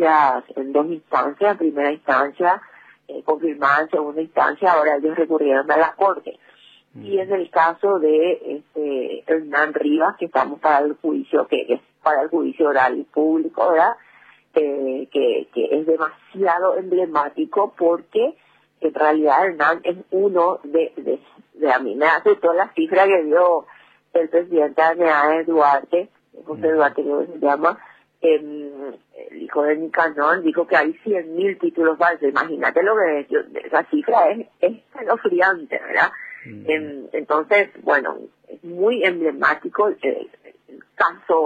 sentencias en dos instancias, en primera instancia confirmada, en segunda instancia, ahora ellos recurrieron a la Corte. Y en el caso de Hernán Rivas, que estamos para el juicio, que es para el juicio oral y público, ¿verdad? Que es demasiado emblemático porque en realidad Hernán es uno a mí me hace toda la cifra que dio el presidente de Duarte, José Duarte creo que se llama, el hijo de Nicanor, dijo que hay 100.000 títulos falsos. Imagínate lo que esa cifra es escalofriante, ¿verdad? Entonces, bueno, es muy emblemático el caso,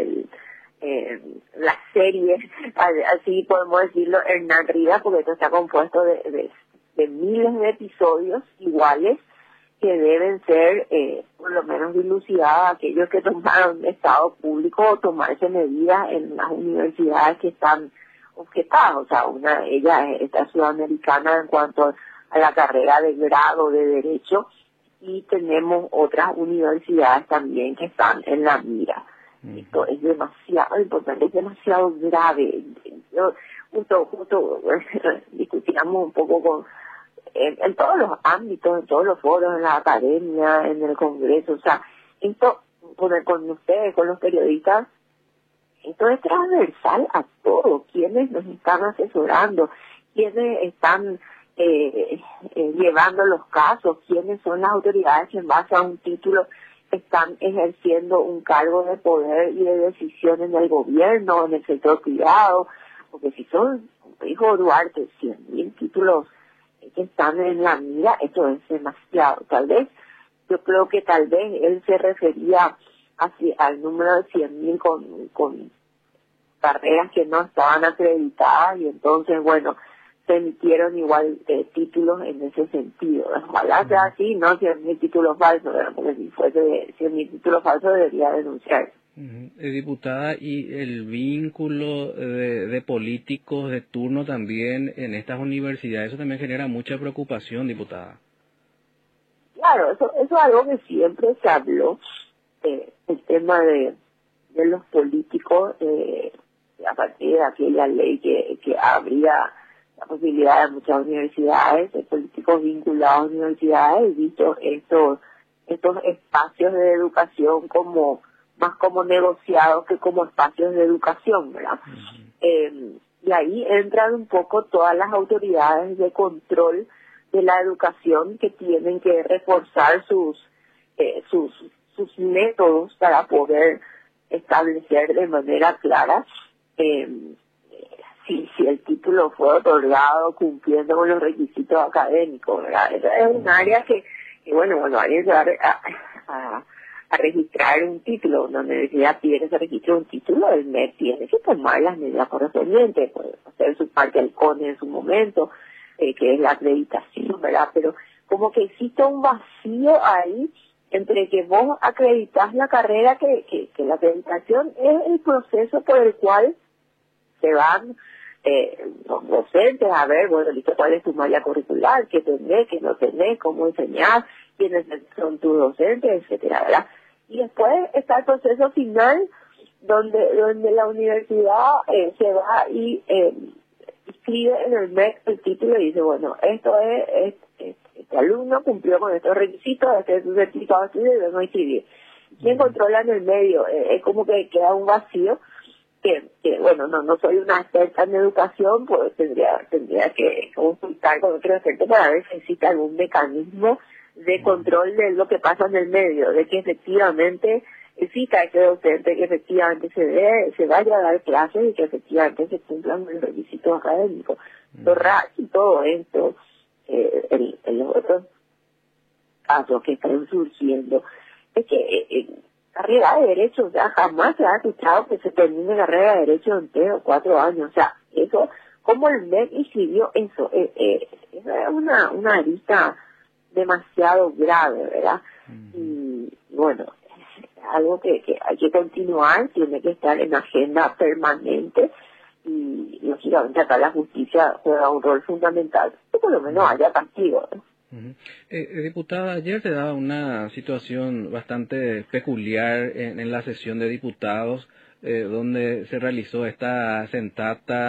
la serie, así podemos decirlo, Hernán Rivas, porque esto está compuesto de miles de episodios iguales que deben ser por lo menos dilucidados aquellos que tomaron estado público o tomarse medidas en las universidades que están objetadas. O sea, ella está sudamericana en cuanto a la carrera de grado de Derecho, y tenemos otras universidades también que están en la mira. Esto es demasiado importante, es demasiado grave. Yo justo discutíamos un poco en todos los ámbitos, en todos los foros, en la academia, en el Congreso, o sea, esto con ustedes, con los periodistas, esto es transversal a todo, quienes nos están asesorando, quienes están llevando los casos, quiénes son las autoridades que en base a un título están ejerciendo un cargo de poder y de decisión en el gobierno, en el sector privado, porque si son, como dijo Duarte, 100.000 títulos que están en la mira, esto es demasiado. Yo creo que tal vez él se refería al número de 100.000 con carreras que no estaban acreditadas, y entonces, bueno, se emitieron igual títulos en ese sentido. Ojalá sea así, no 100.000 títulos falsos, porque si fuese 100.000 títulos falsos debería denunciar. Diputada, y el vínculo de políticos de turno también en estas universidades, eso también genera mucha preocupación, diputada. Claro, eso es algo que siempre se habló, el tema de los políticos, a partir de aquella ley que abría la posibilidad de muchas universidades, de políticos vinculados a universidades, visto estos espacios de educación más como negociados que como espacios de educación, ¿verdad? Y ahí entran un poco todas las autoridades de control de la educación que tienen que reforzar sus métodos para poder establecer de manera clara si el título fue otorgado cumpliendo con los requisitos académicos, ¿verdad? Esa es un área que bueno, alguien se va a registrar un título, una universidad pide que se registre un título, el MEC tiene que tomar las medidas correspondientes, puede hacer su parte del CONE en su momento, que es la acreditación, ¿verdad? Pero como que existe un vacío ahí entre que vos acreditas la carrera, que la acreditación es el proceso por el cual se van los docentes a ver, bueno, listo, cuál es tu malla curricular, qué tenés, qué no tenés, cómo enseñar, quiénes son tus docentes, etcétera, ¿verdad? Y después está el proceso final, donde la universidad se va y inscribe en el MEC el título y dice, bueno, esto este alumno cumplió con estos requisitos, este es su certificado de estudio y vengo a inscribir. ¿Quién controla en el medio? Es como que queda un vacío que bueno, no soy una experta en educación, pues tendría que consultar con otro experto para ver si existe algún mecanismo de control de lo que pasa en el medio, de que efectivamente exista ese docente, que efectivamente se vaya a dar clases y que efectivamente se cumplan los requisitos académicos. Y todo esto, en los otros casos que están surgiendo, es que carrera de Derecho, o sea, jamás se ha escuchado que se termine carrera de Derecho en 3 o 4 años, o sea, eso, como el MEC escribió eso, es una arista demasiado grave, ¿verdad? Y bueno, es algo que hay que continuar, tiene que estar en agenda permanente, y lógicamente acá la justicia juega un rol fundamental, que por lo menos haya castigo, ¿no? Diputada, ayer se daba una situación bastante peculiar en la sesión de diputados, donde se realizó esta sentata